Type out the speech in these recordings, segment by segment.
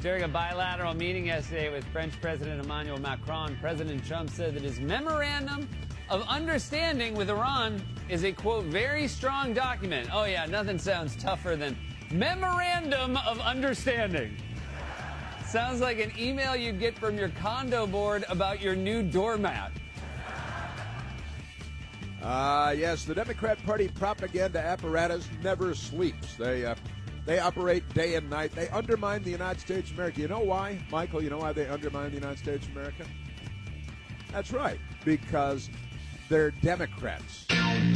During a bilateral meeting yesterday with French President Emmanuel Macron, President Trump said that his memorandum of understanding with Iran is a, quote, very strong document. Oh, yeah, nothing sounds tougher than memorandum of understanding. Sounds like an email you'd get from your condo board about your new doormat. Yes, the Democrat Party propaganda apparatus never sleeps. They operate day and night. They undermine the United States of America. You know why, Michael? You know why they undermine the United States of America? That's right, because they're Democrats.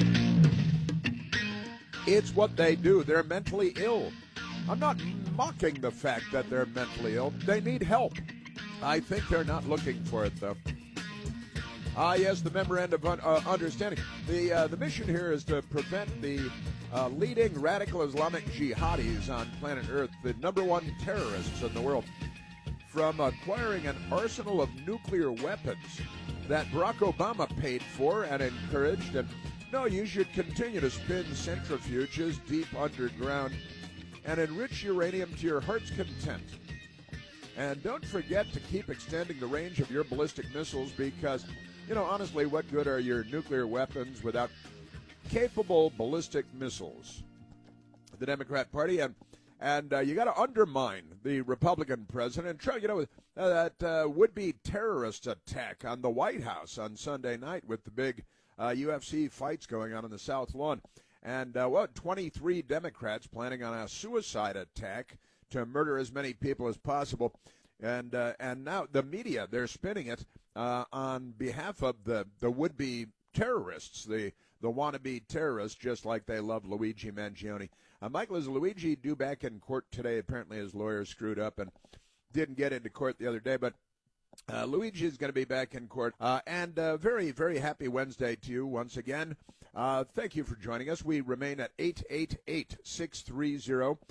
It's what they do. They're mentally ill. I'm not mocking the fact that they're mentally ill. They need help. I think they're not looking for it, though. Yes, the memorandum of understanding. The mission here is to prevent the leading radical Islamic jihadis on planet Earth, the number one terrorists in the world, from acquiring an arsenal of nuclear weapons that Barack Obama paid for and encouraged. And no, you should continue to spin centrifuges deep underground and enrich uranium to your heart's content. And don't forget to keep extending the range of your ballistic missiles because, you know, honestly, what good are your nuclear weapons without capable ballistic missiles? The Democrat Party, and you got to undermine the Republican president. Trump, you know, that would-be terrorist attack on the White House on Sunday night with the big UFC fights going on the South Lawn. And, 23 Democrats planning on a suicide attack to murder as many people as possible. And now the media, they're spinning it on behalf of the would-be terrorists, the wannabe terrorists, just like they love Luigi Mangione. Michael, is Luigi due back in court today? Apparently his lawyer screwed up and didn't get into court the other day, but Luigi is going to be back in court. And very, very happy Wednesday to you once again. Thank you for joining us. We remain at 888-630-9625.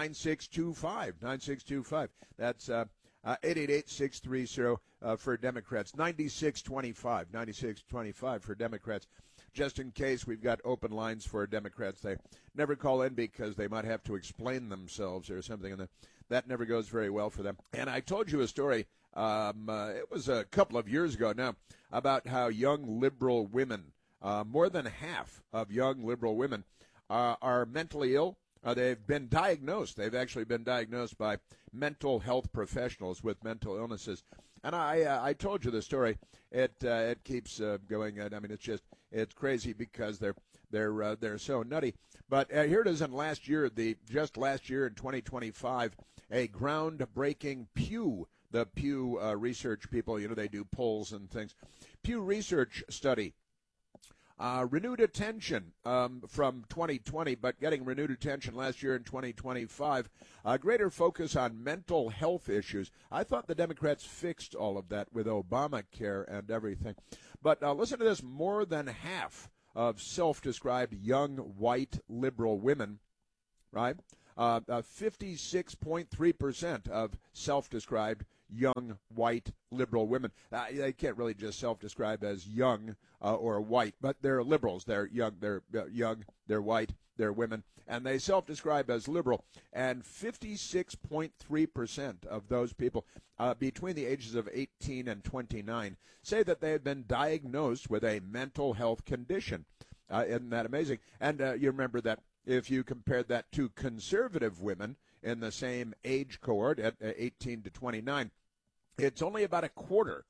9625. That's 888-630 for Democrats. 9625 for Democrats. Just in case, we've got open lines for Democrats. They never call in because they might have to explain themselves or something, and that never goes very well for them. And I told you a story, it was a couple of years ago now, about how young liberal women, more than half of young liberal women are mentally ill. They've been diagnosed. They've actually been diagnosed by mental health professionals with mental illnesses. And I told you the story. It keeps going. I mean, it's crazy because they're so nutty. But here it is in last year, just last year in 2025, a groundbreaking Pew, the Pew research people, you know, they do polls and things. Pew Research study. Renewed attention from 2020, but getting renewed attention last year in 2025. Greater focus on mental health issues. I thought the Democrats fixed all of that with Obamacare and everything. But listen to this. More than half of self-described young white liberal women, right? 56.3% of self-described young white liberal women. They can't really just self-describe as young or white, but they're liberals. They're young, they're white, they're women, and they self-describe as liberal. And 56.3% of those people between the ages of 18 and 29 say that they have been diagnosed with a mental health condition. Isn't that amazing? And you remember that if you compared that to conservative women in the same age cohort at 18 to 29, it's only about a quarter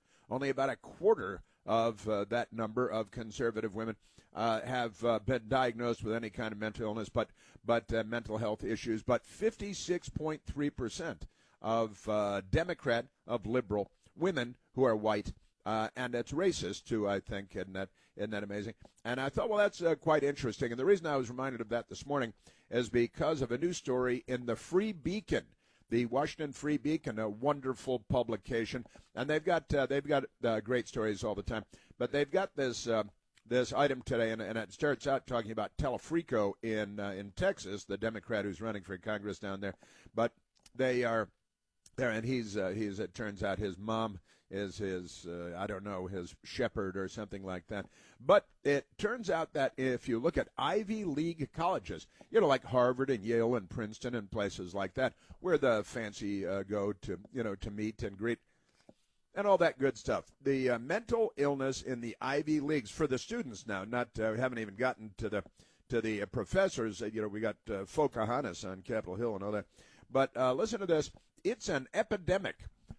of that number of conservative women have been diagnosed with any kind of mental illness, but mental health issues. But 56.3% of Democrat, of liberal women who are white, and it's racist too, I think. Isn't that amazing? And I thought, well, that's quite interesting. And the reason I was reminded of that this morning is because of a new story in the Free Beacon. The Washington Free Beacon, a wonderful publication, and they've got great stories all the time. But they've got this item today, and it starts out talking about Telefrico in Texas, the Democrat who's running for Congress down there. But they are there, and he's it turns out his mom is his I don't know, his shepherd or something like that. But it turns out that if you look at Ivy League colleges, like Harvard and Yale and Princeton and places like that, where the fancy go to to meet and greet and all that good stuff. The mental illness in the Ivy Leagues for the students now, not haven't even gotten to the professors. We got Pocahontas on Capitol Hill and all that. But listen to this. It's an epidemic.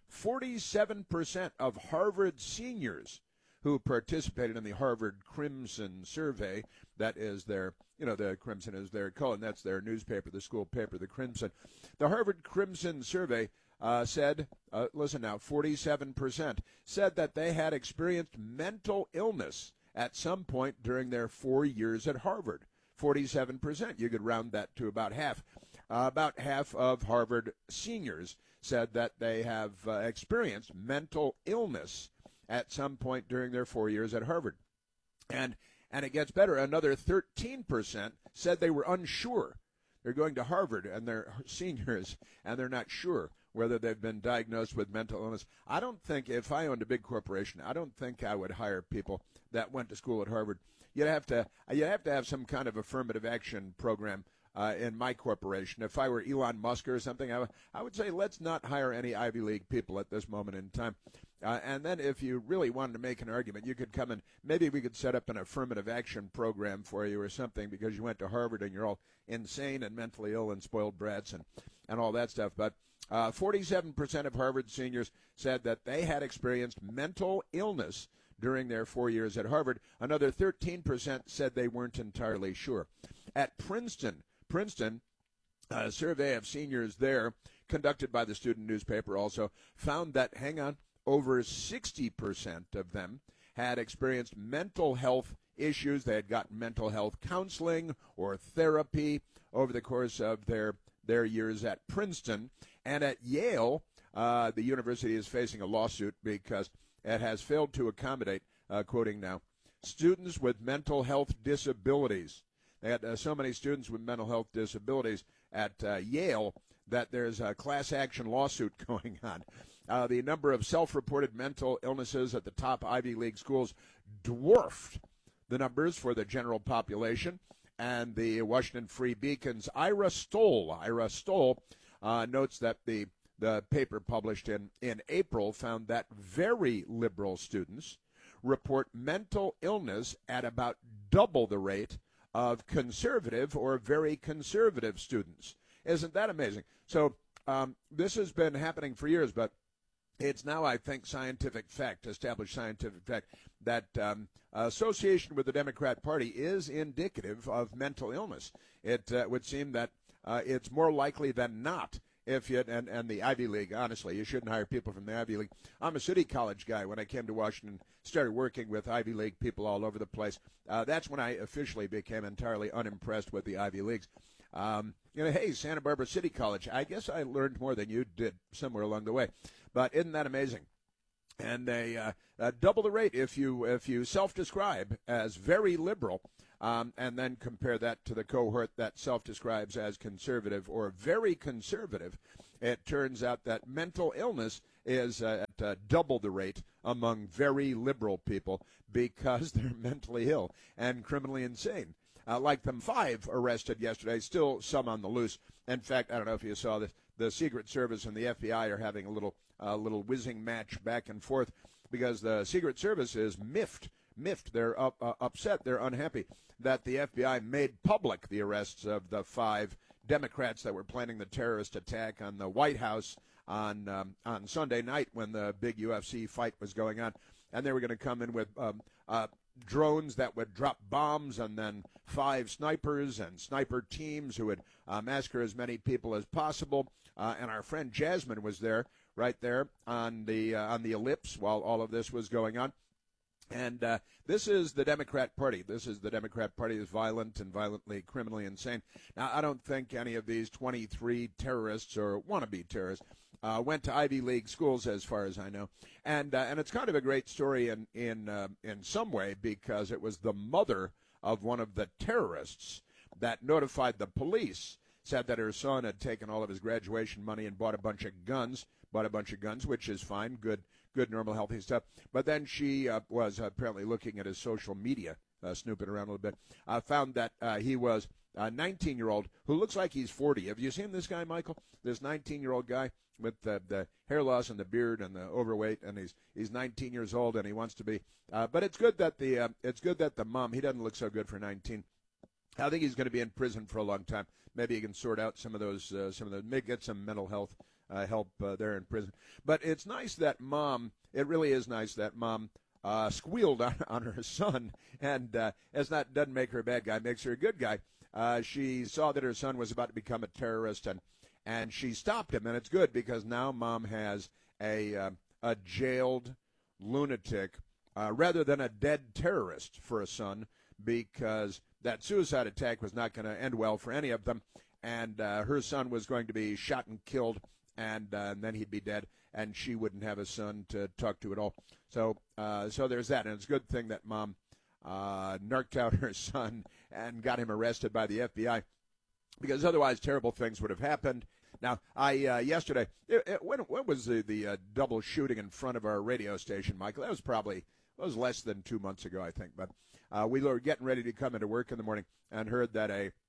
47% of Harvard seniors who participated in the Harvard Crimson Survey, that is their, the Crimson is their color, and that's their newspaper, the school paper, the Crimson. The Harvard Crimson Survey said, listen now, 47% said that they had experienced mental illness at some point during their 4 years at Harvard. 47%. You could round that to about half. About half of Harvard seniors said that they have experienced mental illness at some point during their 4 years at Harvard. And it gets better. Another 13% said they were unsure. They're going to Harvard and they're seniors and they're not sure whether they've been diagnosed with mental illness. I don't think, if I owned a big corporation, I don't think I would hire people that went to school at Harvard. You'd have to have some kind of affirmative action program in my corporation. If I were Elon Musk or something, I would say let's not hire any Ivy League people at this moment in time. And then if you really wanted to make an argument, you could come and maybe we could set up an affirmative action program for you or something because you went to Harvard and you're all insane and mentally ill and spoiled brats and all that stuff. But 47% of Harvard seniors said that they had experienced mental illness during their 4 years at Harvard. Another 13% said they weren't entirely sure. At Princeton, a survey of seniors there, conducted by the student newspaper also, found that, over 60% of them had experienced mental health issues. They had gotten mental health counseling or therapy over the course of their years at Princeton. And at Yale, the university is facing a lawsuit because it has failed to accommodate, quoting now, students with mental health disabilities. They had so many students with mental health disabilities at Yale that there's a class action lawsuit going on. The number of self-reported mental illnesses at the top Ivy League schools dwarfed the numbers for the general population. And the Washington Free Beacon's Ira Stoll notes that the paper published in April found that very liberal students report mental illness at about double the rate of conservative or very conservative students. Isn't that amazing? So this has been happening for years, but it's now, I think, established scientific fact, that association with the Democrat Party is indicative of mental illness. It would seem that it's more likely than not. If you and the Ivy League, honestly, you shouldn't hire people from the Ivy League. I'm a city college guy. When I came to Washington, started working with Ivy League people all over the place. That's when I officially became entirely unimpressed with the Ivy Leagues. Hey, Santa Barbara City College. I guess I learned more than you did somewhere along the way. But isn't that amazing? And they double the rate if you self-describe as very liberal. And then compare that to the cohort that self-describes as conservative or very conservative. It turns out that mental illness is at double the rate among very liberal people because they're mentally ill and criminally insane. Like them 5 arrested yesterday, still some on the loose. In fact, I don't know if you saw this, the Secret Service and the FBI are having a little whizzing match back and forth because the Secret Service is miffed. They're upset. They're unhappy that the FBI made public the arrests of the 5 Democrats that were planning the terrorist attack on the White House on Sunday night when the big UFC fight was going on. And they were going to come in with drones that would drop bombs and then 5 snipers and sniper teams who would massacre as many people as possible. And our friend Jasmine was there, right there on the ellipse while all of this was going on. And this is the Democrat Party. This is the Democrat Party is violent and violently, criminally insane. Now, I don't think any of these 23 terrorists or wannabe terrorists went to Ivy League schools, as far as I know. And it's kind of a great story in some way because it was the mother of one of the terrorists that notified the police, said that her son had taken all of his graduation money and bought a bunch of guns, which is fine, good, normal, healthy stuff. But then she was apparently looking at his social media, snooping around a little bit, found that he was a 19-year-old who looks like he's 40. Have you seen this guy, Michael? This 19-year-old guy with the hair loss and the beard and the overweight, and he's 19 years old and he wants to be. But it's good that the mom, he doesn't look so good for 19. I think he's going to be in prison for a long time. Maybe he can sort out some of those, maybe get some mental health help there in prison. But it's nice that mom. It really is nice that mom squealed on her son, and doesn't make her a bad guy, makes her a good guy. She saw that her son was about to become a terrorist, and she stopped him, and it's good because now mom has a jailed lunatic rather than a dead terrorist for a son, because that suicide attack was not going to end well for any of them, and her son was going to be shot and killed, and then he'd be dead, and she wouldn't have a son to talk to at all. So there's that, and it's a good thing that mom narked out her son and got him arrested by the FBI, because otherwise terrible things would have happened. Now, yesterday, when was the double shooting in front of our radio station, Michael? That was less than 2 months ago, I think. But we were getting ready to come into work in the morning and heard that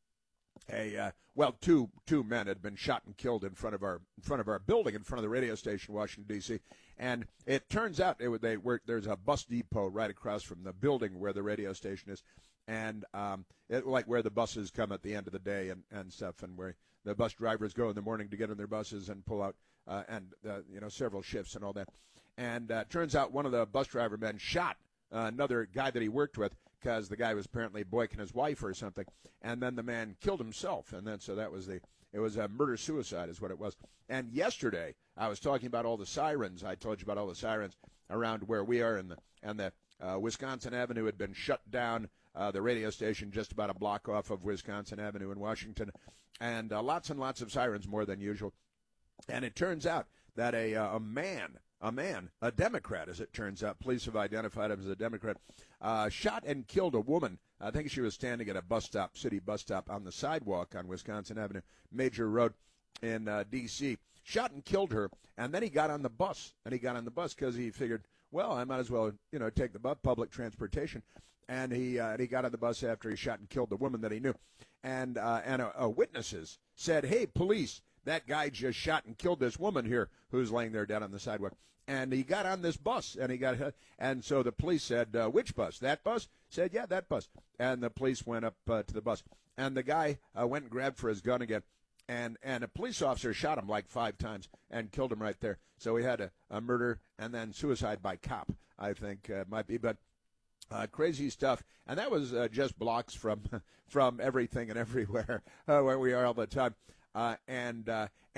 two men had been shot and killed in front of our building, in front of the radio station, Washington, D.C. And it turns out there's a bus depot right across from the building where the radio station is, and like where the buses come at the end of the day and stuff, and where the bus drivers go in the morning to get on their buses and pull out, several shifts and all that. And turns out one of the bus driver men shot another guy that he worked with, because the guy was apparently boycotting his wife or something, and then the man killed himself, and then it was a murder-suicide is what it was. And yesterday, I was talking about all the sirens. I told you about all the sirens around where we are, and the Wisconsin Avenue had been shut down, the radio station just about a block off of Wisconsin Avenue in Washington, and lots and lots of sirens, more than usual. And it turns out that a Democrat, as it turns out, police have identified him as a Democrat, shot and killed a woman. I think she was standing at a city bus stop on the sidewalk on Wisconsin Avenue, major road in D.C., shot and killed her, and then he got on the bus, because he figured, well, I might as well, take the public transportation, and he got on the bus after he shot and killed the woman that he knew, and witnesses said, hey, police, that guy just shot and killed this woman here who's laying there dead on the sidewalk. And he got on this bus, and so the police said, which bus? That bus? Said, yeah, that bus. And the police went up to the bus. And the guy went and grabbed for his gun again. And a police officer shot him like 5 times and killed him right there. So we had a murder and then suicide by cop, I think might be. But crazy stuff. And that was just blocks from everything and everywhere where we are all the time. And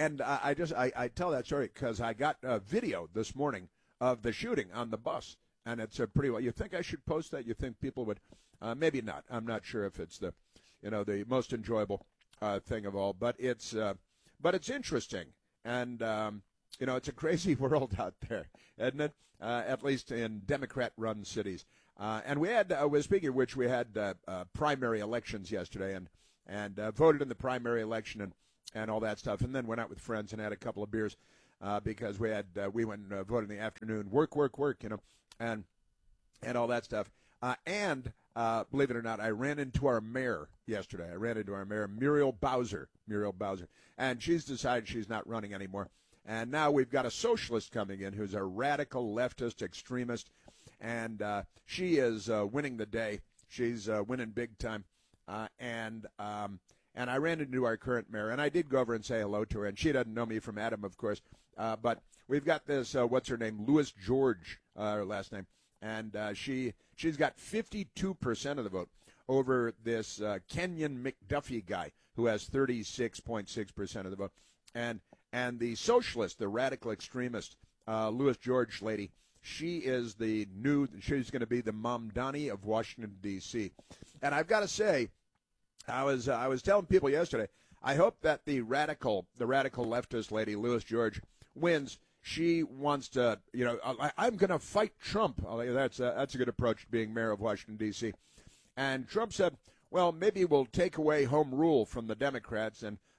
I tell that story because I got a video this morning of the shooting on the bus, and it's a pretty well. You think I should post that? You think people would? Maybe not. I'm not sure if it's the most enjoyable thing of all, but it's interesting, and it's a crazy world out there, isn't it? At least in Democrat-run cities. And we had, speaking of which, we had primary elections yesterday, and voted in the primary election and all that stuff, and then went out with friends and had a couple of beers because we went and voted in the afternoon, work, and all that stuff. And believe it or not, I ran into our mayor yesterday. Muriel Bowser, and she's decided she's not running anymore. And now we've got a socialist coming in who's a radical leftist extremist, and she is winning the day. She's winning big time, and I ran into our current mayor, and I did go over and say hello to her, and she doesn't know me from Adam, of course. But we've got this, what's her name, Louis George, her last name, and she's got 52% of the vote over this Kenyon McDuffie guy who has 36.6% of the vote. And the socialist, the radical extremist, Louis George lady, she's going to be the Mamdani of Washington, D.C. And I've got to say, I was telling people yesterday, I hope that the radical leftist lady, Louis George, wins. She wants to, I'm going to fight Trump. That's a good approach to being mayor of Washington, D.C. And Trump said, well, maybe we'll take away home rule from the Democrats, and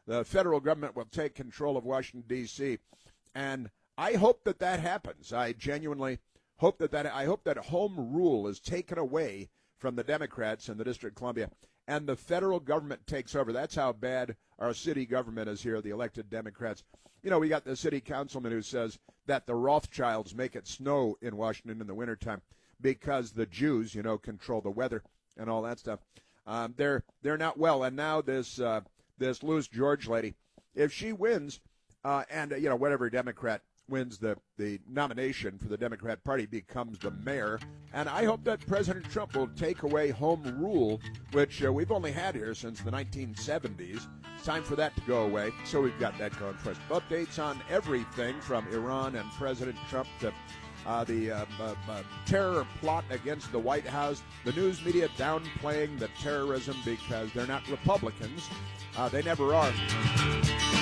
the federal government will take control of Washington, D.C. And I hope that that happens. I genuinely hope I hope that home rule is taken away from the Democrats in the District of Columbia and the federal government takes over. That's how bad our city government is here, the elected Democrats. You know, we got the city councilman who says that the Rothschilds make it snow in Washington in the wintertime because the Jews, you know, control the weather and all that stuff. They're not well. And now this Louis George lady, if she wins, and, you know, whatever Democrat wins the nomination for the Democrat Party becomes the mayor. And I hope that President Trump will take away home rule, which we've only had here since the 1970s. It's time for that to go away. So we've got that going for us. Updates on everything from Iran and President Trump to the terror plot against the White House, the news media downplaying the terrorism because they're not Republicans. They never are.